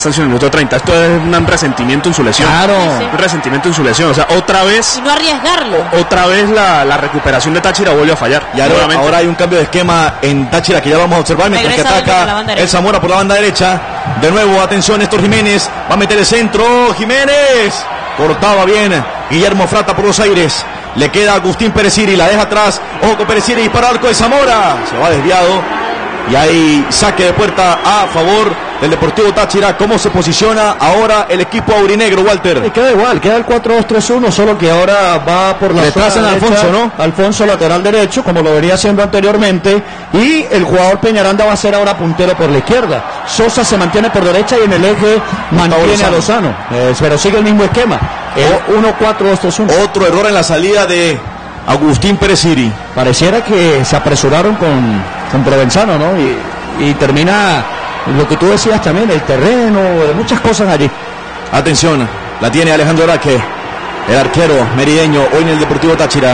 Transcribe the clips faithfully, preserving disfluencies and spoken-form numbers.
Hasta el minuto treinta, esto es un resentimiento en su lesión. Claro. Sí, sí. Un resentimiento en su lesión, o sea, otra vez. Y no arriesgarlo. Otra vez la, la recuperación de Táchira vuelve a fallar. Y ahora, ahora hay un cambio de esquema en Táchira que ya vamos a observar mientras que ataca el Zamora por la banda derecha. De nuevo, atención, Néstor Jiménez va a meter el centro. Jiménez cortaba bien Guillermo Frata por los aires. Le queda Agustín Pereciri, la deja atrás. Ojo con Pereciri, dispara al arco de Zamora. Se va desviado. Y hay saque de puerta a favor del Deportivo Táchira. ¿Cómo se posiciona ahora el equipo aurinegro, Walter? Y queda igual, queda el cuatro dos tres uno, solo que ahora va por la detrás en Alfonso, ¿no? Alfonso lateral derecho, como lo venía haciendo anteriormente, y el jugador Peñaranda va a ser ahora puntero por la izquierda. Sosa se mantiene por derecha y en el eje mantiene a Lozano, eh, pero sigue el mismo esquema, el uno cuatro dos tres uno. Otro error en la salida de Agustín Pereciri. Pareciera que se apresuraron con, con Provenzano, ¿no? Y, y termina lo que tú decías también, el terreno, de muchas cosas allí. Atención, la tiene Alejandro Araque, el arquero merideño, hoy en el Deportivo Táchira.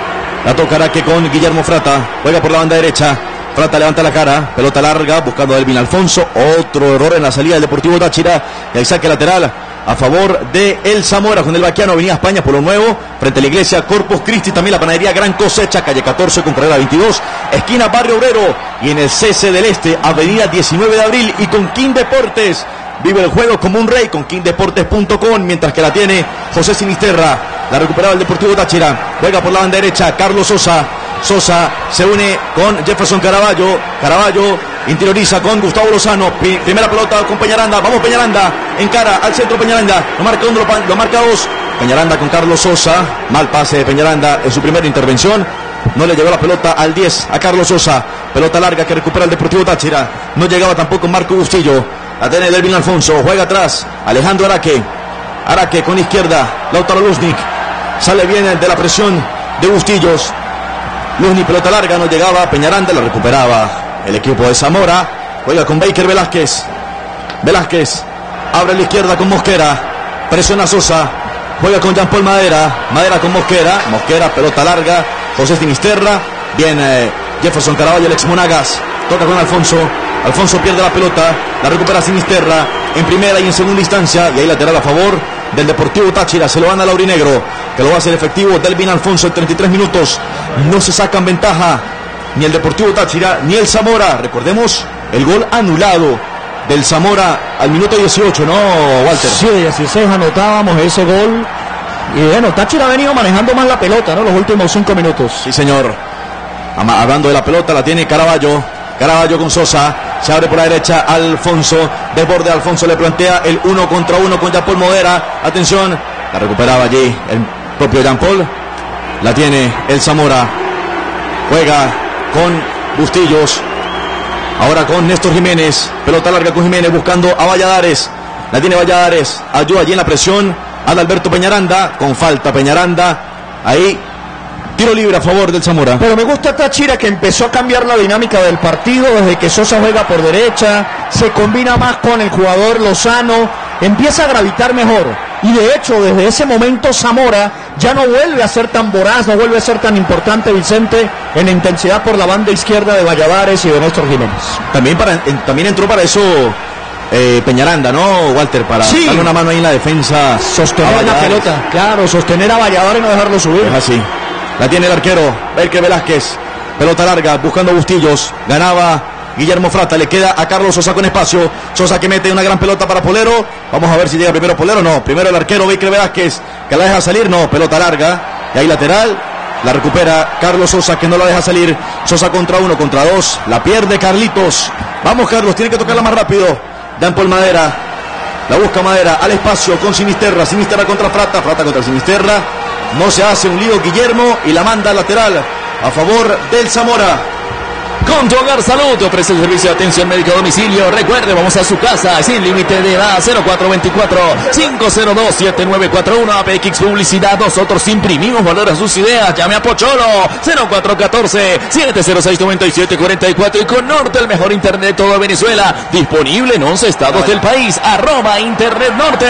La toca Araque con Guillermo Frata, juega por la banda derecha. Frata levanta la cara, pelota larga, buscando a Elvin Alfonso. Otro error en la salida del Deportivo Táchira. Y hay saque lateral a favor de el Zamora con el Baquiano, Avenida España por lo nuevo, frente a la iglesia Corpus Christi, también la panadería Gran Cosecha, calle catorce con carrera veintidós, esquina Barrio Obrero, y en el C C del Este, avenida diecinueve de abril, y con King Deportes, vive el juego como un rey con king deportes punto com, mientras que la tiene José Sinisterra, la recuperaba el Deportivo Táchira, juega por la banda derecha, Carlos Sosa, Sosa se une con Jefferson Caraballo, Caraballo interioriza con Gustavo Lozano, primera pelota con Peñaranda, vamos Peñaranda, encara al centro Peñaranda, lo marca uno, lo marca dos, Peñaranda con Carlos Sosa, mal pase de Peñaranda en su primera intervención, no le llegó la pelota al diez a Carlos Sosa, pelota larga que recupera el Deportivo Táchira, no llegaba tampoco Marco Bustillo, la tiene Delvin Alfonso, juega atrás, Alejandro Araque, Araque con izquierda, Lautaro Luznik, sale bien de la presión de Bustillos, Luznik, pelota larga, no llegaba, Peñaranda la recuperaba el equipo de Zamora, juega con Baker Velázquez, Velázquez, abre a la izquierda con Mosquera, presiona Sosa, juega con Jean Paul Madera, Madera con Mosquera, Mosquera, pelota larga, José Sinisterra, viene Jefferson Caraballo, el ex Monagas, toca con Alfonso, Alfonso pierde la pelota, la recupera Sinisterra, en primera y en segunda instancia, y ahí lateral a favor del Deportivo Táchira, se lo van al aurinegro, que lo va a hacer efectivo Delvin Alfonso en treinta y tres minutos, no se sacan ventaja ni el Deportivo Táchira ni el Zamora. Recordemos el gol anulado del Zamora al minuto dieciocho, ¿no, Walter? Sí, dieciséis anotábamos ese gol. Y bueno, Táchira ha venido manejando más la pelota, ¿no? Los últimos cinco minutos. Sí, señor. Hablando de la pelota, la tiene Caraballo. Caraballo con Sosa. Se abre por la derecha Alfonso. Desborde Alfonso, le plantea el uno contra uno con Jean Paul Modera. Atención. La recuperaba allí el propio Jean Paul. La tiene el Zamora. Juega con Bustillos, ahora con Néstor Jiménez, pelota larga con Jiménez buscando a Valladares, la tiene Valladares, ayuda allí en la presión, Adalberto Peñaranda, con falta Peñaranda, ahí tiro libre a favor del Zamora. Pero me gusta Táchira que empezó a cambiar la dinámica del partido, desde que Sosa juega por derecha, se combina más con el jugador Lozano, empieza a gravitar mejor, y de hecho desde ese momento Zamora ya no vuelve a ser tan voraz, no vuelve a ser tan importante Vicente en la intensidad por la banda izquierda de Valladares y de Néstor Jiménez. También, para, en, también entró para eso eh, Peñaranda, ¿no, Walter? Para sí. darle una mano ahí en la defensa. Sostener la pelota, claro, sostener a Valladares y no dejarlo subir. Es así. La tiene el arquero, Baker Velázquez, pelota larga, buscando Bustillos, ganaba Guillermo Frata, le queda a Carlos Sosa con espacio, Sosa que mete una gran pelota para Polero, vamos a ver si llega primero Polero, no, primero el arquero Baker Velázquez, que la deja salir, no, pelota larga, y ahí lateral, la recupera Carlos Sosa, que no la deja salir, Sosa contra uno, contra dos, la pierde Carlitos, vamos Carlos, tiene que tocarla más rápido, Dan Paul Madera, la busca Madera, al espacio con Sinisterra, Sinisterra contra Frata, Frata contra Sinisterra, no se hace un lío Guillermo, y la manda al lateral, a favor del Zamora. Con tu Hogar Salud te ofrece el servicio de atención médica a domicilio. Recuerde, vamos a su casa sin límite de edad. Cero cuatro veinticuatro, cinco cero dos, siete nueve cuatro uno. A P X Publicidad. Nosotros imprimimos valor a sus ideas. Llame a Pocholo cero cuatro uno cuatro, siete cero seis, nueve siete cuatro cuatro. Y con Norte, el mejor internet de toda Venezuela. Disponible en once estados del país. Arroba Internet Norte.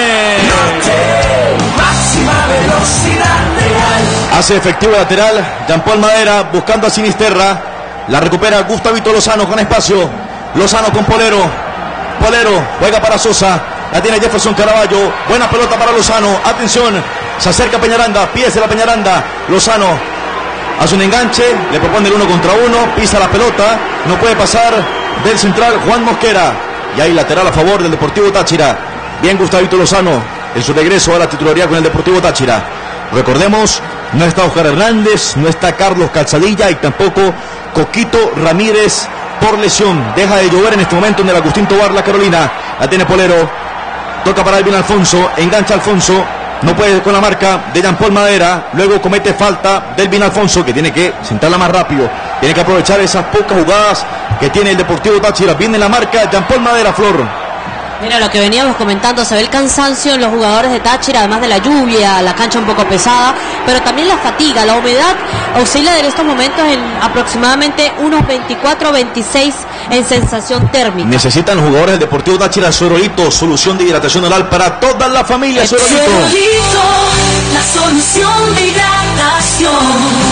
Norte. Máxima velocidad real. Hace efectivo lateral Jean Paul Madera buscando a Sinisterra. La recupera Gustavito Lozano con espacio. Lozano con Polero. Polero juega para Sosa. La tiene Jefferson Caraballo. Buena pelota para Lozano. Atención. Se acerca Peñaranda. Pídese la Peñaranda. Lozano hace un enganche. Le propone el uno contra uno. Pisa la pelota. No puede pasar del central Juan Mosquera. Y ahí lateral a favor del Deportivo Táchira. Bien Gustavito Lozano en su regreso a la titularidad con el Deportivo Táchira. Recordemos, no está Oscar Hernández, no está Carlos Calzadilla y tampoco Coquito Ramírez por lesión. Deja de llover en este momento en el Agustín Tobar, la Carolina. La tiene Polero. Toca para Elvin Alfonso. Engancha Alfonso. No puede con la marca de Jean Paul Madera. Luego comete falta de Elvin Alfonso, que tiene que sentarla más rápido. Tiene que aprovechar esas pocas jugadas que tiene el Deportivo Táchira. Viene la marca de Jean Paul Madera, Flor. Mira lo que veníamos comentando, se ve el cansancio en los jugadores de Táchira, además de la lluvia, la cancha un poco pesada, pero también la fatiga, la humedad oscila en estos momentos en aproximadamente unos veinticuatro veintiséis en sensación térmica. Necesitan los jugadores del Deportivo Táchira Suerolito, solución de hidratación oral para toda la familia. Suerolito, la solución de hidratación.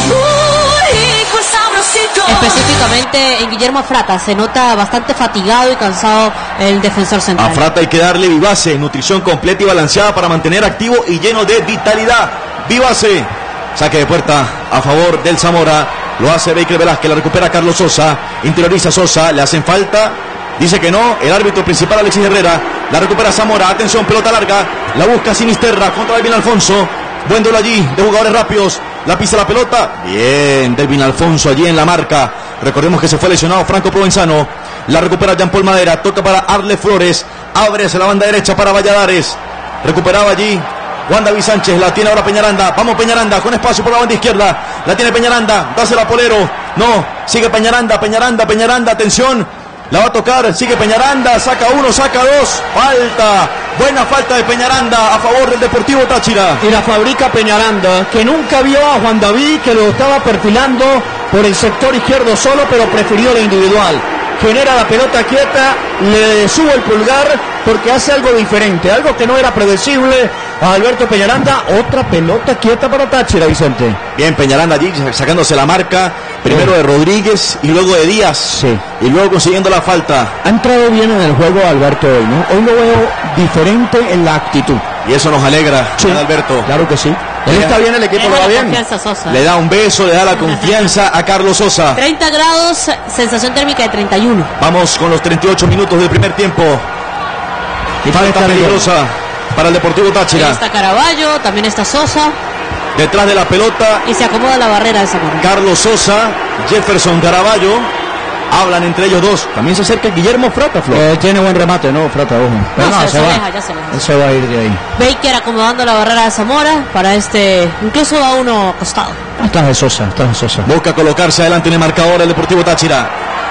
Específicamente en Guillermo Frata se nota bastante fatigado y cansado el defensor central. A Frata hay que darle Vivace, nutrición completa y balanceada para mantener activo y lleno de vitalidad. Vivace, saque de puerta a favor del Zamora. Lo hace Baker Velázquez, la recupera Carlos Sosa. Interioriza Sosa, le hacen falta. Dice que no, el árbitro principal Alexis Herrera. La recupera Zamora, atención, pelota larga. La busca Sinisterra contra Elvin Alfonso. Buen duelo allí de jugadores rápidos. La pisa la pelota. Bien, Delvin Alfonso allí en la marca. Recordemos que se fue lesionado Franco Provenzano. La recupera Jean Paul Madera. Toca para Arle Flores. Abre hacia la banda derecha para Valladares. Recuperaba allí Juan David Sánchez. La tiene ahora Peñaranda. Vamos Peñaranda con espacio por la banda izquierda. La tiene Peñaranda. Dásela a Polero. No. Sigue Peñaranda. Peñaranda. Peñaranda. Atención. La va a tocar, sigue Peñaranda, saca uno, saca dos, falta, buena falta de Peñaranda a favor del Deportivo Táchira. Y la fabrica Peñaranda, que nunca vio a Juan David, que lo estaba perfilando por el sector izquierdo solo, pero prefirió la individual. Genera la pelota quieta, le sube el pulgar porque hace algo diferente, algo que no era predecible a Alberto Peñaranda. Otra pelota quieta para Táchira, Vicente. Bien, Peñaranda allí sacándose la marca, primero de Rodríguez y luego de Díaz, sí, y luego consiguiendo la falta. Ha entrado bien en el juego Alberto hoy, ¿no? Hoy lo veo diferente en la actitud. Y eso nos alegra, sí, Alberto. Claro que sí. Él está bien, el equipo lo va bien. Le da un beso, le da la confianza a Carlos Sosa. treinta grados, sensación térmica de treinta y uno. Vamos con los treinta y ocho minutos del primer tiempo. Y falta peligrosa para el Deportivo Táchira. Ahí está Caraballo, también está Sosa. Detrás de la pelota. Y se acomoda la barrera de Zamora. Carlos Sosa, Jefferson Caraballo. Hablan entre ellos dos. También se acerca Guillermo Frata, Flor. Eh, tiene buen remate, ¿no? Frata, ojo. Pero no, no, se, se, se va. Deja, ya se, Él se va a ir de ahí. Baker acomodando la barrera de Zamora para este. Incluso va uno acostado. Está de Sosa, está de Sosa. Busca colocarse adelante en el marcador el Deportivo Táchira.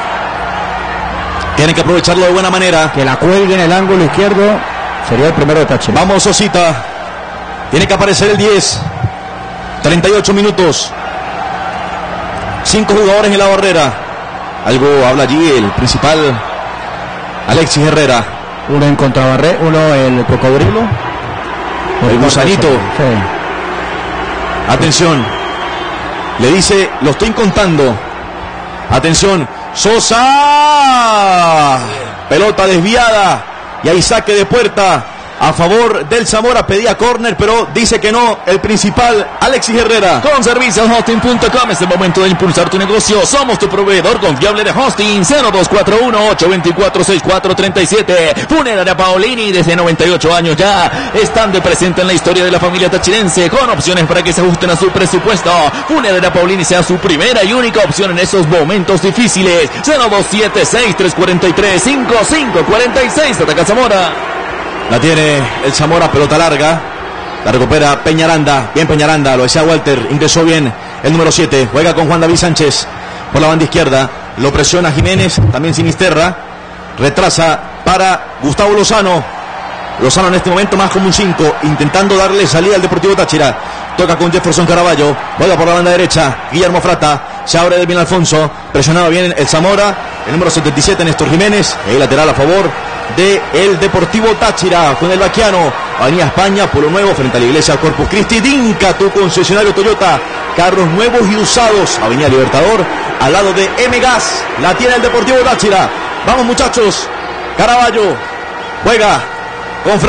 Tienen que aprovecharlo de buena manera. Que la cuelgue en el ángulo izquierdo. Sería el primero de Táchira. Vamos, Sosita. Tiene que aparecer el diez. treinta y ocho minutos. Cinco jugadores en la barrera. Algo habla allí el principal Alexis Herrera. Uno en contrabarré, uno el cocodrilo. El gusanito. Sí. Atención. Le dice, lo estoy contando. Atención. Sosa. Pelota desviada. Y ahí saque de puerta a favor del Zamora. Pedía córner, pero dice que no. El principal, Alexis Herrera. Con servicios hosting punto com es el momento de impulsar tu negocio. Somos tu proveedor confiable de hosting. Cero dos cuatro uno, ocho dos cuatro, seis cuatro tres siete. Funeraria Paolini, desde noventa y ocho años ya, estando presente en la historia de la familia tachirense, con opciones para que se ajusten a su presupuesto. Funeraria Paolini sea su primera y única opción en esos momentos difíciles. Cero dos siete seis, tres cuatro tres, cinco cinco cuatro seis. Ataca Zamora. La tiene el Zamora, pelota larga. La recupera Peñaranda. Bien Peñaranda, lo decía Walter. Ingresó bien el número siete. Juega con Juan David Sánchez por la banda izquierda. Lo presiona Jiménez, también Sinisterra. Retrasa para Gustavo Lozano. Lozano en este momento más como un cinco, intentando darle salida al Deportivo Táchira. Toca con Jefferson Caraballo. Juega por la banda derecha. Guillermo Frata. Se abre Delvin Alfonso. Presionaba bien el Zamora. El número setenta y siete, Néstor Jiménez. El lateral a favor de el Deportivo Táchira con el Baquiano. Avenida España, Polo Nuevo, frente a la iglesia Corpus Christi. Dinka, tu concesionario Toyota. Carros nuevos y usados. Avenida Libertador, al lado de M-Gas. La tiene el Deportivo Táchira. Vamos muchachos. Caraballo juega con